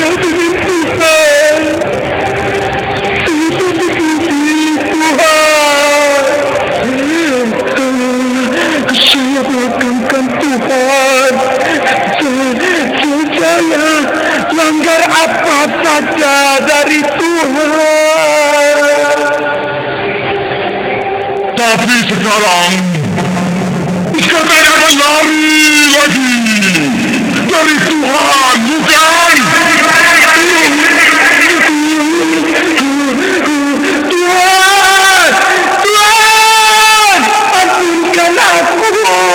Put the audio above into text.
dengan Tuhan. Tuhan begini Tuhan. Saya melakukan Tuhan. Saya langgar apa saja dari Tuhan. Tapi sekarang katakan lari lagi dari Tuhan.